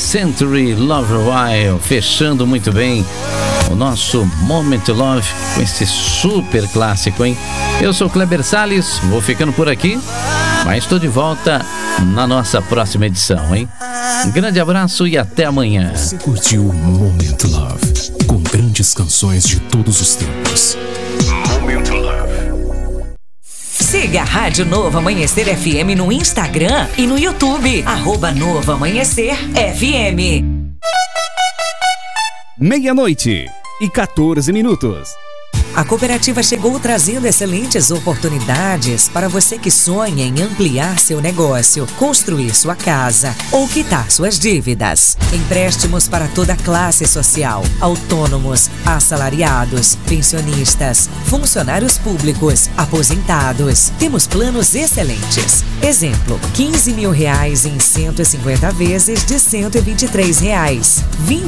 Century Love While, fechando muito bem o nosso Moment Love com esse super clássico, hein? Eu sou Kleber Salles, vou ficando por aqui, mas estou de volta na nossa próxima edição, hein? Um grande abraço e até amanhã. Você curtiu o Moment Love, com grandes canções de todos os tempos. Moment Love. Siga a Rádio Novo Amanhecer FM no Instagram e no YouTube. @Novo Amanhecer FM. 00:14. A cooperativa chegou trazendo excelentes oportunidades para você que sonha em ampliar seu negócio, construir sua casa ou quitar suas dívidas. Empréstimos para toda a classe social, autônomos, assalariados, pensionistas, funcionários públicos, aposentados. Temos planos excelentes. Exemplo, R$15 mil em 150 vezes de R$123.